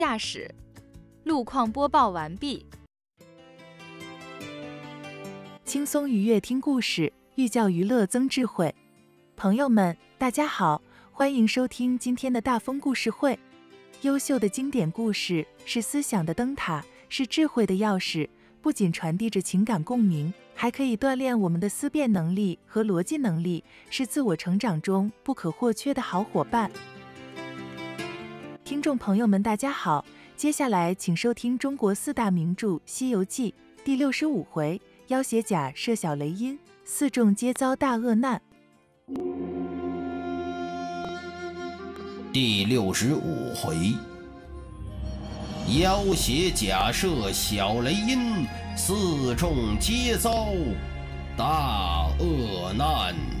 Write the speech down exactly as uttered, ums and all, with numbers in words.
驾驶。路况播报完毕。 轻松愉悦听故事，寓教于乐增智慧。朋友们，大家好，欢迎收听今天的大风故事会。优秀的经典故事是思想的灯塔，是智慧的钥匙，不仅传递着情感共鸣，还可以锻炼我们的思辨能力和逻辑能力，是自我成长中不可或缺的好伙伴。听众朋友们，大家好，接下来请收听中国四大名著《西游记》第六十五回：妖邪甲设小雷音，四众皆遭大恶难。 第六十五回，妖邪假设小雷音，四众皆遭大恶难。